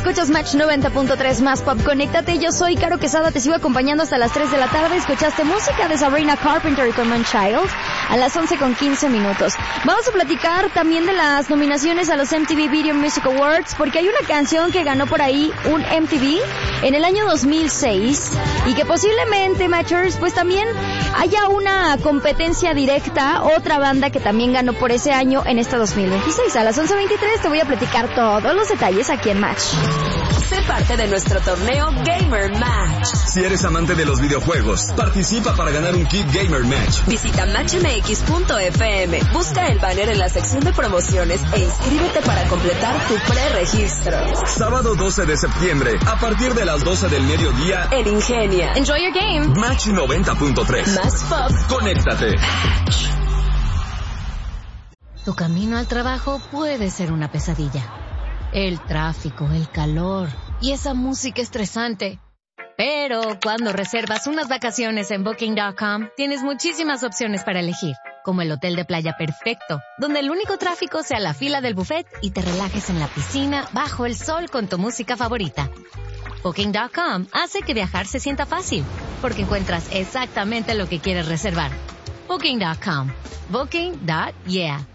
Escuchas Match 90.3 más pop. Conéctate, yo soy Caro Quesada, te sigo acompañando hasta las 3 de la tarde. Escuchaste música de Sabrina Carpenter y Common Child a las 11:15. Vamos a platicar también de las nominaciones a los MTV Video Music Awards, porque hay una canción que ganó por ahí un MTV en el año 2006 y que posiblemente, Matchers, pues también haya una competencia directa, otra banda que también ganó por ese año en este 2026. A las 11:23 te voy a platicar todos los detalles aquí en Match. Sé parte de nuestro torneo Gamer Match. Si eres amante de los videojuegos, participa para ganar un kit Gamer Match. Visita matchmx.fm, busca el banner en la sección de promociones e inscríbete para completar tu preregistro. Sábado 12 de septiembre, a partir de las 12 del mediodía, en Ingenia. Enjoy your game. Match 90.3. Más pop. Conéctate. Tu camino al trabajo puede ser una pesadilla. El tráfico, el calor y esa música estresante. Pero cuando reservas unas vacaciones en Booking.com, tienes muchísimas opciones para elegir, como el hotel de playa perfecto, donde el único tráfico sea la fila del buffet y te relajes en la piscina bajo el sol con tu música favorita. Booking.com hace que viajar se sienta fácil, porque encuentras exactamente lo que quieres reservar. Booking.com. Booking.yeah.